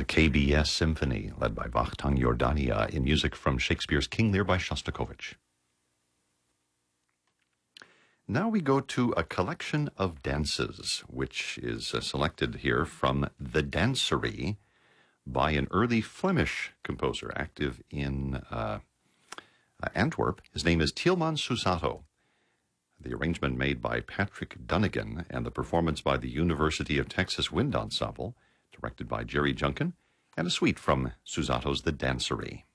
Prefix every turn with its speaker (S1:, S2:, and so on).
S1: the KBS Symphony, led by Vakhtang Yordania, in music from Shakespeare's King Lear by Shostakovich. Now we go to a collection of dances, which is selected here from The Dancery by an early Flemish composer active in Antwerp. His name is Tieleman Susato. The arrangement made by Patrick Dunnigan and the performance by the University of Texas Wind Ensemble, directed by Jerry Junkin, and a suite from Susato's The Dancery.